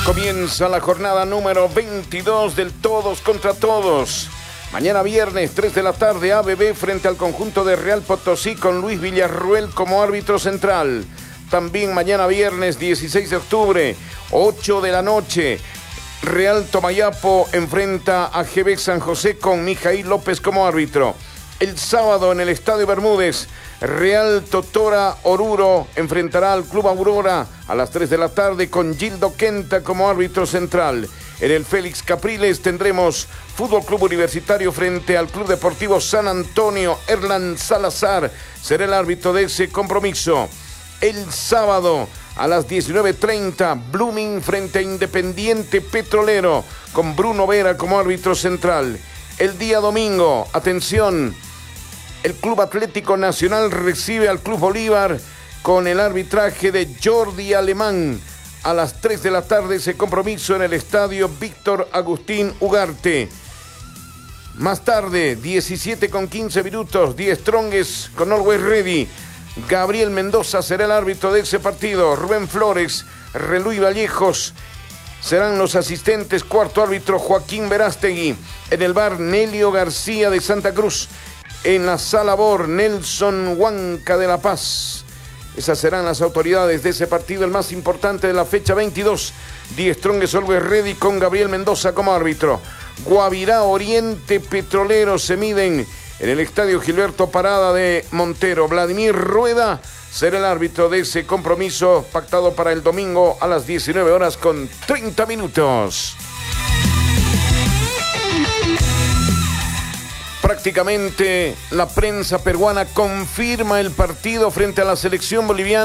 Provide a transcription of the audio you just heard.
Comienza la jornada número 22 del Todos contra Todos. Mañana viernes, 3 de la tarde, ABB frente al conjunto de Real Potosí con Luis Villarruel como árbitro central. También mañana viernes, 16 de octubre, 8 de la noche, Real Tomayapo enfrenta a GB San José con Mijail López como árbitro. El sábado en el Estadio Bermúdez, Real Totora Oruro enfrentará al Club Aurora a las 3 de la tarde con Gildo Quenta como árbitro central. En el Félix Capriles tendremos Fútbol Club Universitario frente al Club Deportivo San Antonio. Erlan Salazar será el árbitro de ese compromiso. El sábado a las 19:30, Blooming frente a Independiente Petrolero con Bruno Vera como árbitro central. El día domingo, atención, el Club Atlético Nacional recibe al Club Bolívar con el arbitraje de Jordi Alemán. A las 3 de la tarde ese compromiso en el estadio Víctor Agustín Ugarte. Más tarde, 17:15, Die Strongest con Always Ready. Gabriel Mendoza será el árbitro de ese partido. Rubén Flores, Reluí Vallejos serán los asistentes. Cuarto árbitro Joaquín Verástegui. En el bar Nelio García de Santa Cruz. En la sala Bor, Nelson Huanca de La Paz. Esas serán las autoridades de ese partido, el más importante de la fecha 22. Die Strongest Always Ready con Gabriel Mendoza como árbitro. Guavirá Oriente Petrolero se miden en el estadio Gilberto Parada de Montero. Vladimir Rueda será el árbitro de ese compromiso pactado para el domingo a las 19:30. Prácticamente la prensa peruana confirma el partido frente a la selección boliviana.